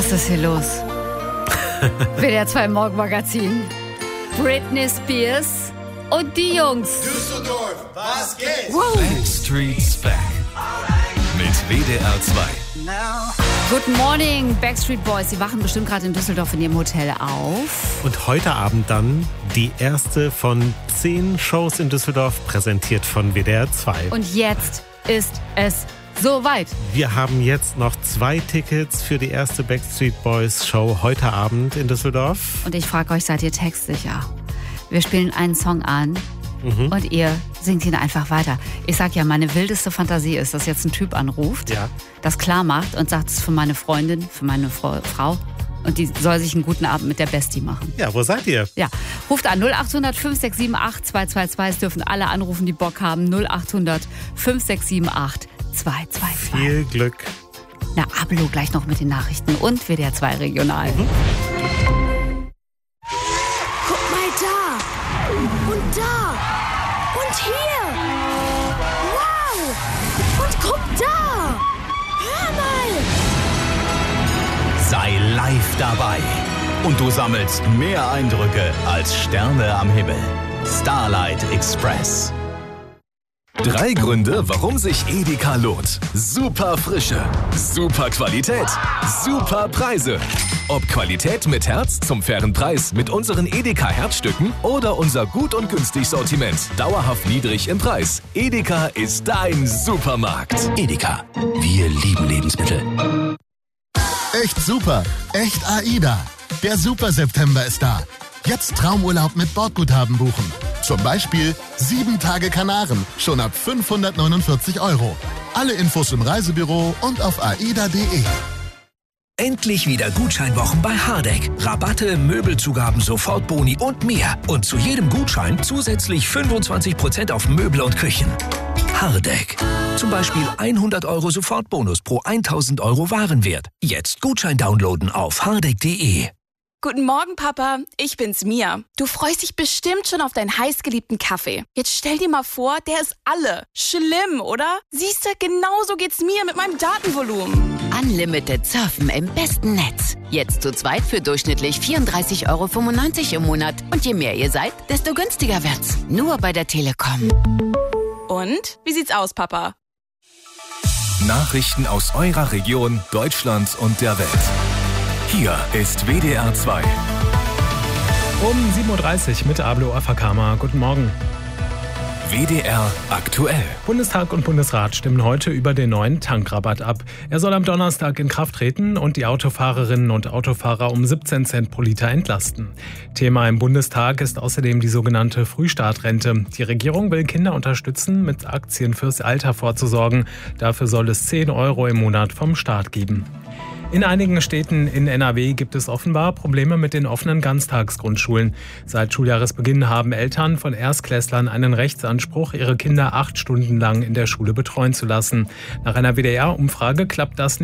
Was ist hier los? WDR 2 Morgenmagazin. Britney Spears und die Jungs. Düsseldorf, was geht? Wow. Backstreet's Back mit WDR 2. Good morning, Backstreet Boys. Sie wachen bestimmt gerade in Düsseldorf in ihrem Hotel auf. Und heute Abend dann die erste von 10 Shows in Düsseldorf, präsentiert von WDR 2. Und jetzt ist es soweit. Wir haben jetzt noch 2 Tickets für die erste Backstreet Boys Show heute Abend in Düsseldorf. Und ich frage euch, seid ihr textsicher? Wir spielen einen Song an und ihr singt ihn einfach weiter. Ich sag ja, meine wildeste Fantasie ist, dass jetzt ein Typ anruft, das klar macht und sagt, es ist für meine Freundin, für meine Frau. Und die soll sich einen guten Abend mit der Bestie machen. Ja, wo seid ihr? Ja, ruft an 0800 5678 222. Es dürfen alle anrufen, die Bock haben. 0800 5678 222. Viel Glück. Na, Ablo gleich noch mit den Nachrichten und WDR 2 Regional. Guck mal da! Und da! Und hier! Wow! Und guck da! Hör mal! Sei live dabei. Und du sammelst mehr Eindrücke als Sterne am Himmel. Starlight Express. 3 Gründe, warum sich Edeka lohnt. Super Frische, super Qualität, super Preise. Ob Qualität mit Herz zum fairen Preis mit unseren Edeka Herzstücken oder unser gut und günstig Sortiment. Dauerhaft niedrig im Preis. Edeka ist dein Supermarkt. Edeka, wir lieben Lebensmittel. Echt super, echt AIDA. Der Super September ist da. Jetzt Traumurlaub mit Bordguthaben buchen. Zum Beispiel 7 Tage Kanaren, schon ab 549 €. Alle Infos im Reisebüro und auf aida.de. Endlich wieder Gutscheinwochen bei Hardegg. Rabatte, Möbelzugaben, Sofortboni und mehr. Und zu jedem Gutschein zusätzlich 25% auf Möbel und Küchen. Hardegg. Zum Beispiel 100 € Sofortbonus pro 1000 € Warenwert. Jetzt Gutschein downloaden auf hardegg.de. Guten Morgen, Papa. Ich bin's, Mia. Du freust dich bestimmt schon auf deinen heißgeliebten Kaffee. Jetzt stell dir mal vor, der ist alle. Schlimm, oder? Siehst du, genauso geht's mir mit meinem Datenvolumen. Unlimited Surfen im besten Netz. Jetzt zu zweit für durchschnittlich 34,95 € im Monat. Und je mehr ihr seid, desto günstiger wird's. Nur bei der Telekom. Und? Wie sieht's aus, Papa? Nachrichten aus eurer Region, Deutschland und der Welt. Hier ist WDR 2. Um 7.30 Uhr mit Ablo Afakama. Guten Morgen. WDR aktuell. Bundestag und Bundesrat stimmen heute über den neuen Tankrabatt ab. Er soll am Donnerstag in Kraft treten und die Autofahrerinnen und Autofahrer um 17 Cent pro Liter entlasten. Thema im Bundestag ist außerdem die sogenannte Frühstartrente. Die Regierung will Kinder unterstützen, mit Aktien fürs Alter vorzusorgen. Dafür soll es 10 € im Monat vom Staat geben. In einigen Städten in NRW gibt es offenbar Probleme mit den offenen Ganztagsgrundschulen. Seit Schuljahresbeginn haben Eltern von Erstklässlern einen Rechtsanspruch, ihre Kinder 8 Stunden lang in der Schule betreuen zu lassen. Nach einer WDR-Umfrage klappt das nicht.